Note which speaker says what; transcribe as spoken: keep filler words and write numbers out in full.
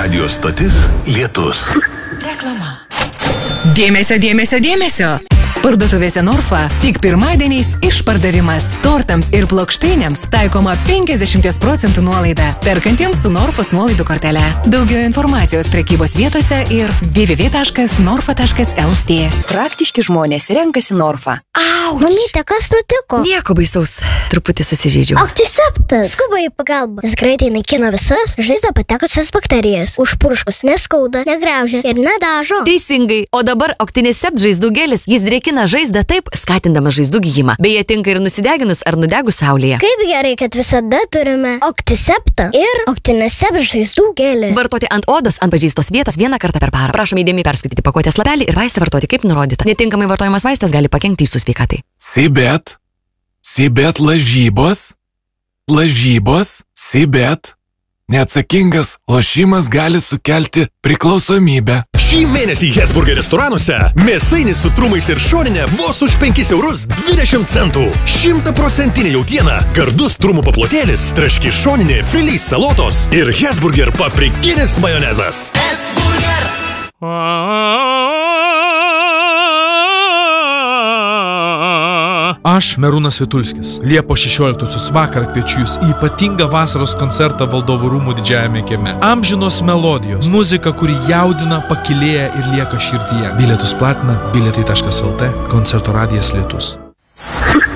Speaker 1: Radio stotis Lietus.
Speaker 2: Reklama. Dėmesio, dėmesio, dėmesio. Parduotuvėse Norfa tik pirmadieniais išpardavimas. Tortams ir plokštainiams taikoma penkiasdešimt procentų nuolaida. Perkantiems su Norfos nuolaidų kortele. Daugiau informacijos prekybos vietose ir w w w taškas norfa taškas l t.
Speaker 3: Praktiški žmonės renkasi Norfa.
Speaker 4: Auč! Mamyte, kas nutiko?
Speaker 3: Nieko baisaus. Truputį susižeidžiau.
Speaker 4: Aktiseptas. Skuba į pagalbą. Jis greitai naikina visas žaizdą patekusias bakterijas. Užpurškus neskauda, negraužia ir nedažo.
Speaker 3: Teisingai. O dabar Aktisept žaizdų gelis. Jis drėkina žaizdą taip, skatindamas žaizdų gijimą. Beje, tinka ir nusideginus ar nudegus saulėje.
Speaker 4: Kaip gerai, kad visada turime Aktiseptą ir Aktisept žaizdų gelį.
Speaker 3: Vartoti ant odos, ant pažeistos vietos vieną kartą per parą. Prašome įdėmiai perskaityti pakuotės lapelį ir vaistą vartoti kaip nurodyta. Netinkamai vartojamas vaistas gali pakenkti jūsų sveikatai.
Speaker 5: Sibet, Sibet lažybos, lažybos, Sibet. Neatsakingas lošimas gali sukelti priklausomybę.
Speaker 6: Šį mėnesį Hesburger restoranuose mėsainis su trumais ir šoninė vos už penkis eurus dvidešimt centų. Šimtaprocentinė jautiena, gardus trumų paplotėlis, traški šoninė, filys salotos ir Hesburger paprikinis majonezas. Hesburger!
Speaker 7: Aš, Merūnas Vitulskis, Liepos šešioliktosios vakarą kviečiu jūs į ypatingą vasaros koncertą Valdovų rūmų didžiajame kieme. Amžinos melodijos, muzika, kuri jaudina, pakilėja ir lieka širdyje. Bilietus platina bilietai taškas l t, koncerto radijas Lietus.